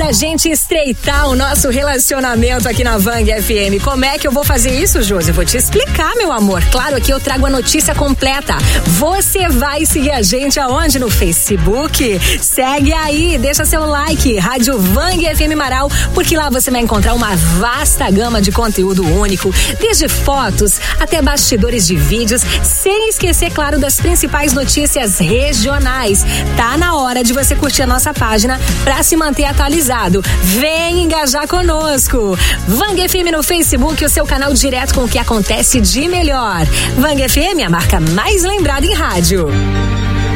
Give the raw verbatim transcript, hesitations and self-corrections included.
pra gente estreitar o nosso relacionamento aqui na Vang F M. Como é que eu vou fazer isso, Josi? Eu vou te explicar, meu amor. Claro, aqui eu trago a notícia completa. Você vai seguir a gente aonde? No Facebook? Segue aí, deixa seu like, Rádio Vang F M Marau, porque lá você vai encontrar uma vasta gama de conteúdo único, desde fotos até bastidores de vídeos, sem esquecer, claro, das principais notícias regionais. Tá na hora de você curtir a nossa página pra se manter atualizado. Vem engajar conosco. Vang F M no Facebook, o seu canal direto com o que acontece de melhor. Vang F M, a marca mais lembrada em rádio.